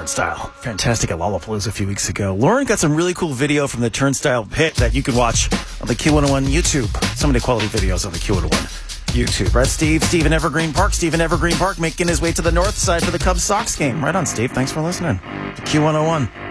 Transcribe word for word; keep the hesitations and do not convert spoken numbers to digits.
Turnstile. Fantastic at Lollapalooza a few weeks ago. Lauren got some really cool video from the Turnstile pit that you can watch on the Q one oh one YouTube. So many quality videos on the Q one oh one YouTube. Right, Steve? Steve in Evergreen Park. Steve in Evergreen Park making his way to the north side for the Cubs Sox game. Right on, Steve. Thanks for listening to Q one oh one.